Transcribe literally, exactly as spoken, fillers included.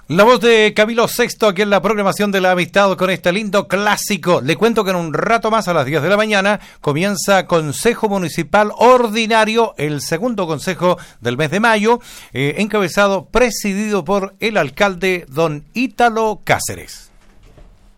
La voz de Camilo Sexto aquí en la programación de la amistad con este lindo clásico. Le cuento que en un rato más a las diez de la mañana comienza Consejo Municipal Ordinario, el segundo consejo del mes de mayo, eh, encabezado, presidido por el alcalde don Ítalo Cáceres.